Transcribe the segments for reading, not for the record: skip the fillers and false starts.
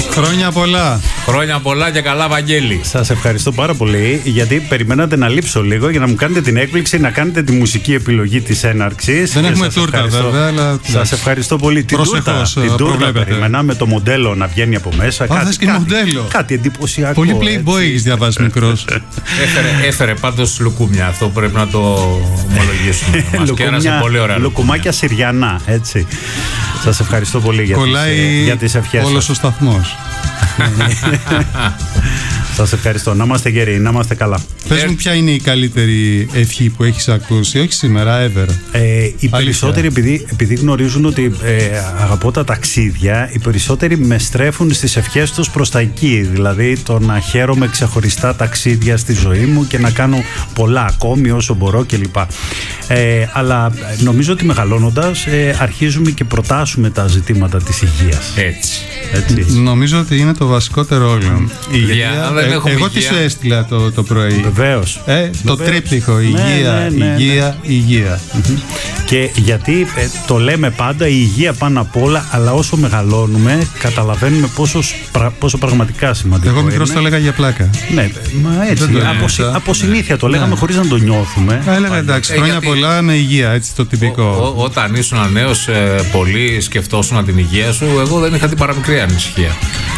Χρόνια πολλά. Χρόνια πολλά και καλά, Βαγγέλη. Σας ευχαριστώ πάρα πολύ, γιατί περιμένατε να λείψω λίγο για να μου κάνετε την έκπληξη να κάνετε τη μουσική επιλογή της έναρξης. Δεν έχουμε τούρτα, βέβαια, αλλά. Σας ευχαριστώ πολύ. Την τούρτα περίμενα με το μοντέλο να βγαίνει από μέσα. Θες και μοντέλο. Κάτι εντυπωσιακό. Πολύ Playboy έχεις διαβάσει μικρός. Έφερε πάντως λουκούμια, αυτό πρέπει να το ομολογήσουμε. Μας κέρασε πολύ ωραία. Λουκουμάκια συριανά, έτσι. Σας ευχαριστώ πολύ για τις ευχές σας. Όλος ο σταθμός. Σας ευχαριστώ. Να είμαστε γεροί, να είμαστε καλά. Πες μου, ποια είναι η καλύτερη ευχή που έχεις ακούσει, όχι σήμερα, ever? Οι περισσότεροι, επειδή γνωρίζουν ότι αγαπώ τα ταξίδια, οι περισσότεροι με στρέφουν στις ευχές τους προς τα εκεί. Δηλαδή το να χαίρομαι ξεχωριστά ταξίδια στη ζωή μου και να κάνω πολλά ακόμη όσο μπορώ κλπ. Αλλά νομίζω ότι μεγαλώνοντας αρχίζουμε και προτάσουμε τα ζητήματα της υγείας. Έτσι. Νομίζω ότι είναι το βασικότερο όλο. Εγώ τι σου έστειλα το πρωί. Βεβαίως. Το τρίπτυχο. Υγεία. Και γιατί το λέμε πάντα, η υγεία πάνω απ' όλα, αλλά όσο μεγαλώνουμε καταλαβαίνουμε πόσο πραγματικά σημαντικό. Εγώ μικρός το έλεγα για πλάκα. Ναι, μα έτσι. Από συνήθεια το λέγαμε χωρίς να το νιώθουμε. Έλεγα εντάξει, χρόνια πολλά με υγεία, έτσι το τυπικό. Όταν ήσουν νέος, πολύ σκεφτόσουν την υγεία σου. Εγώ δεν είχα την παραμικρή ανησυχία.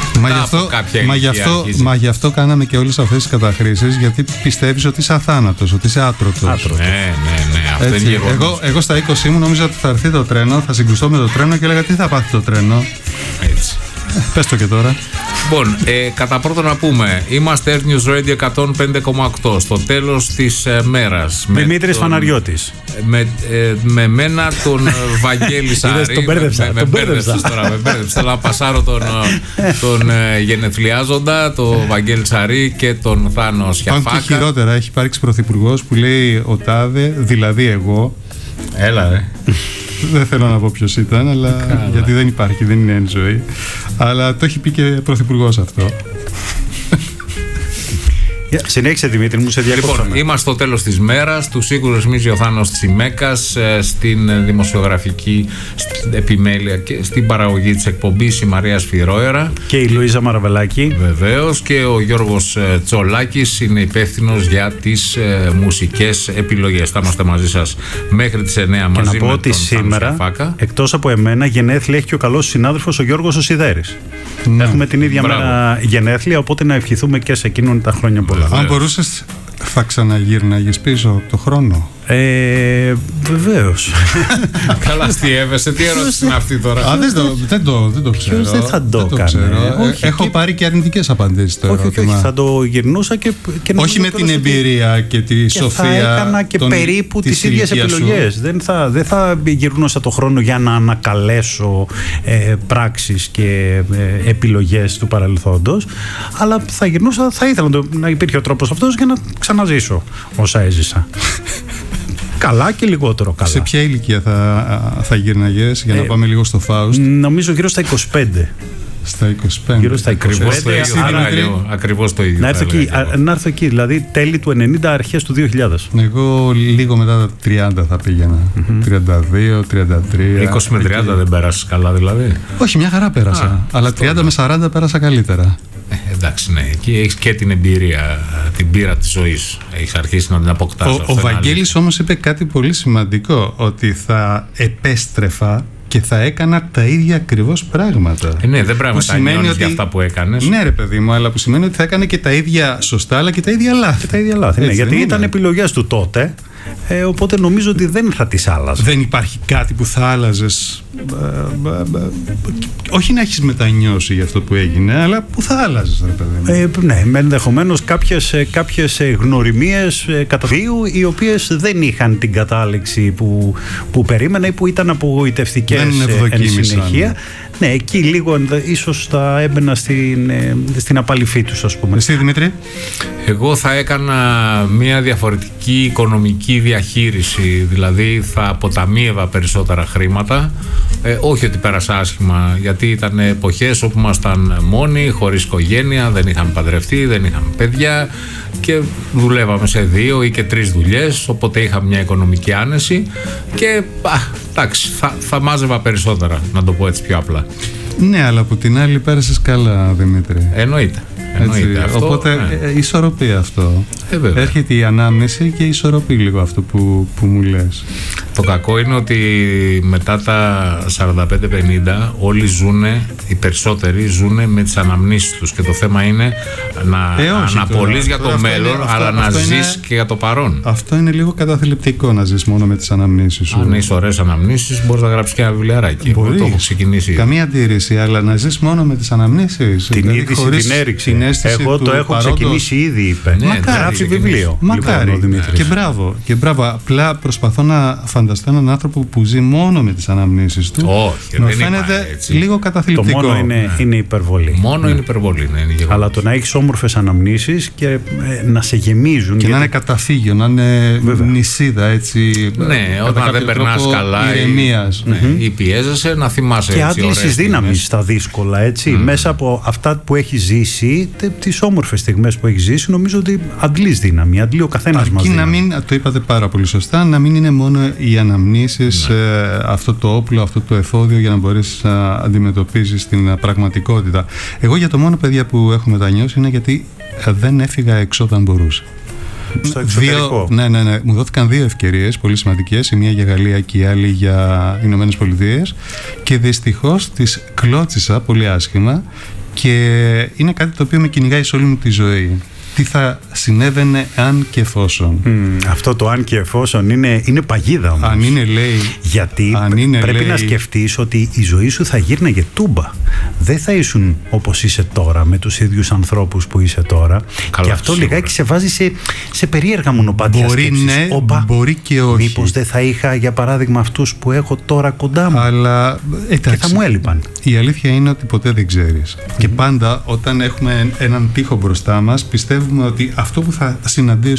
Μα γι' αυτό κάναμε και όλες αυτές τις καταχρήσεις, γιατί πιστεύεις ότι είσαι αθάνατος, ότι είσαι άτρωτος. Ναι. Αυτό είναι γεγονός. Εγώ στα 20 μου νόμιζα ότι θα έρθει το τρένο, θα συγκρουστώ με το τρένο και έλεγα τι θα πάθει το τρένο. Έτσι. Πες το και τώρα. Λοιπόν, κατά πρώτον να πούμε, είμαστε Earth News Radio 105,8 στο τέλος της μέρας. Δημήτρης Φαναριώτης. Με μένα τον Βαγγέλη Σαρή. Τον μπέρδεψα. Θέλω να πασάρω τον γενεθλιάζοντα, τον Βαγγέλη Σαρή και τον Θάνο Σιαφάκα. Πάμε και χειρότερα, έχει υπάρξει πρωθυπουργός που λέει ο τάδε, δηλαδή εγώ. Έλα ρε. Δεν θέλω να πω ποιος ήταν, αλλά γιατί δεν υπάρχει, δεν είναι εν ζωή. Αλλά το έχει πει και πρωθυπουργός αυτό. Συνέχισε Δημήτρη μου, σε διακόπτω. Λοιπόν, είμαστε στο τέλος της μέρας. Του Σίγουρου ρυθμίζει ο Θάνος Τσιμέκας στην δημοσιογραφική επιμέλεια και στην παραγωγή της εκπομπής η Μαρία Σφυρόερα. Και η Λουίζα Μαραβελάκη. Βεβαίως. Και ο Γιώργος Τσολάκης είναι υπεύθυνος για τις μουσικές επιλογές. Θα είμαστε μαζί σας μέχρι τις 9 μαζί και να πω ότι σήμερα, εκτός από εμένα, γενέθλια έχει και ο καλός συνάδελφος ο Γιώργος ο Σιδέρης. Ναι. Έχουμε την ίδια μέρα γενέθλια, οπότε να ευχηθούμε και σε εκείνον τα χρόνια πολλά. Αν μπορούσες, θα ξαναγύρναγες πίσω το χρόνο? Βεβαίως. Καλά, αστιεύεσαι. Τι ερώτηση είναι αυτή τώρα? Δεν το ξέρω. Ποιος δεν θα το έκανε? Έχω πάρει και αρνητικές απαντήσεις στο ερώτημα. Όχι, θα το γυρνούσα και όχι με την εμπειρία και τη σοφία. Θα έκανα και περίπου τις ίδιες επιλογές. Δεν θα γυρνούσα το χρόνο για να ανακαλέσω πράξεις και επιλογές του παρελθόντος, αλλά θα γυρνούσα, θα ήθελα να υπήρχε ο τρόπος αυτός για να ξαναζήσω όσα έζησα. Καλά και λιγότερο καλά. Σε ποια ηλικία θα γύρναγες, για να πάμε λίγο στο Φάουστ? Νομίζω γύρω στα 25. Στα 25. Γύρω στα 25. Ακριβώς το ίδιο. Να έρθω εκεί, δηλαδή τέλη του 90, αρχές του 2000. Εγώ λίγο μετά τα 30 θα πήγαινα. 32, 33. 20 με 30 δεν πέρασες καλά δηλαδή? Όχι, μια χαρά πέρασα. Αλλά 30 με 40 πέρασα καλύτερα. Εντάξει, ναι. Εκεί έχεις και την εμπειρία, την πείρα της ζωής. Έχεις αρχίσει να την αποκτάς. Ο Βαγγέλης όμως είπε κάτι πολύ σημαντικό, ότι θα επέστρεφα και θα έκανα τα ίδια ακριβώς πράγματα. Ναι, δεν πρέπει να μετανιώνεις για αυτά που έκανες. Ναι, ρε παιδί μου, αλλά που σημαίνει ότι θα έκανε και τα ίδια σωστά, αλλά και τα ίδια λάθη. Ναι, γιατί ήταν επιλογές του τότε. Οπότε νομίζω ότι δεν θα τις άλλαζε. Δεν υπάρχει κάτι που θα άλλαζες, όχι να έχεις μετανιώσει για αυτό που έγινε, αλλά που θα άλλαζες, ρε παιδί μου. Ναι, ενδεχομένως κάποιες γνωριμίες κατά βίου, οι οποίες δεν είχαν την κατάληξη που περίμενα ή που ήταν απογοητευτικές εν συνεχεία. Ναι, εκεί λίγο ίσως θα έμπαινα στην απαλυφή τους, ας πούμε. Εσύ, Δημήτρη? Εγώ θα έκανα μια διαφορετική οικονομική διαχείριση, δηλαδή θα αποταμίευα περισσότερα χρήματα, Όχι ότι πέρασα άσχημα, γιατί ήταν εποχές όπου ήμασταν μόνοι, χωρίς οικογένεια, δεν είχαμε παντρευτεί, δεν είχαμε παιδιά και δουλεύαμε σε 2 ή και 3 δουλειές, οπότε είχαμε μια οικονομική άνεση και εντάξει, θα μάζευα περισσότερα, να το πω έτσι πιο απλά. Ναι, αλλά από την άλλη πέρασες καλά, Δημήτρη. Εννοείται αυτό, οπότε ισορροπεί αυτό. Έρχεται η ανάμνηση και ισορροπεί λίγο αυτό που μου λες. Το κακό είναι ότι μετά τα 45-50 όλοι οι περισσότεροι ζουν με τις αναμνήσεις τους και το θέμα είναι να αναπολύεις για το μέλλον, αλλά να ζεις και για το παρόν. Αυτό είναι λίγο καταθλιπτικό, να ζεις μόνο με τις αναμνήσεις σου. Αν είσαι ωραίες αναμνήσεις μπορείς να γράψεις και ένα βιβλιαράκι. Μπορείς. Το έχω ξεκινήσει. Καμία αντίρρηση, αλλά να ζεις μόνο με τις αναμνήσεις. Την είδηση την έριξη. Εγώ το έχω ξεκινήσει ήδη, είπε. Ναι, γράφει βιβλίο. Μακάρι. Και μπράβο. Απλά προσπαθώ να φανταστώ έναν άνθρωπο που ζει μόνο με τις αναμνήσεις του. Όχι, μου φαίνεται λίγο καταθλιπτικό. Το μόνο είναι υπερβολή. Μόνο είναι υπερβολή. Αλλά το να έχεις όμορφες αναμνήσεις και να σε γεμίζουν. Και να είναι καταφύγιο, να είναι νησίδα, έτσι. Ναι, όταν δεν περνάς καλά ή πιέζεσαι, να θυμάσαι. Και άντλησης δύναμης στα δύσκολα, έτσι. Μέσα από αυτά που έχει ζήσει, τις όμορφες στιγμές που έχει ζήσει, νομίζω ότι αντλείς δύναμη, αντλεί ο καθένας μας δύναμη. Το είπατε πάρα πολύ σωστά, να μην είναι μόνο οι αναμνήσεις αυτό το όπλο, αυτό το εφόδιο για να μπορέσεις να αντιμετωπίζεις την πραγματικότητα. Εγώ για το μόνο, παιδιά, που έχω μετανιώσει είναι γιατί δεν έφυγα έξω όταν μπορούσα. Στο εξωτερικό. Ναι. Μου δόθηκαν 2 ευκαιρίες πολύ σημαντικές, η μία για Γαλλία και η άλλη για Ηνωμένες Πολιτείες, και δυστυχώς τις κλώτσισα πολύ άσχημα και είναι κάτι το οποίο με κυνηγάει σε όλη μου τη ζωή. Τι θα συνέβαινε αν και εφόσον. Αυτό το αν και εφόσον είναι παγίδα όμως. Αν είναι, λέει. Γιατί πρέπει να σκεφτείς ότι η ζωή σου θα γύρναγε τούμπα. Δεν θα ήσουν όπως είσαι τώρα, με τους ίδιους ανθρώπους που είσαι τώρα. Καλά, και αυτό λιγάκι σε βάζει σε περίεργα μονοπάτια σκέψης. Ναι, μπορεί και όχι. Μήπως δεν θα είχα, για παράδειγμα, αυτούς που έχω τώρα κοντά μου. Αλλά και θα μου έλειπαν. Η αλήθεια είναι ότι ποτέ δεν ξέρεις. Και πάντα όταν έχουμε έναν τοίχο μπροστά μας, πιστεύουμε ότι αυτό που θα συναντήσουμε